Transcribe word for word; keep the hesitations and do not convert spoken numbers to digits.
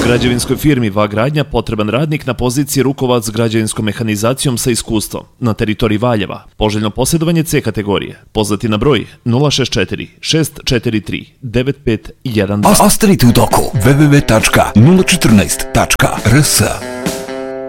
Građevinskoj firmi V A Gradnja potreban radnik na poziciji rukovac građevinskom mehanizacijom sa iskustvom na teritoriji Valjeva. Poželjno posjedovanje C kategorije. Pozvati na broj nula šest četiri šest četiri tri devet pet jedan dva. Ostanite u toku w w w tačka nula četrnaest tačka r s.